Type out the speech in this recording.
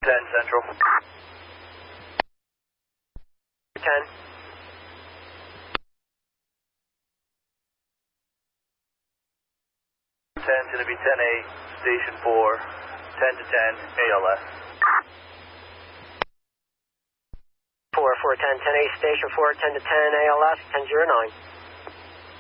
10 Central. 10. 10's going to be 10A, Station 4, 10 to 10, ALS. 4, 4, 10, 10A, Station 4, 10 to 10, ALS, 1009.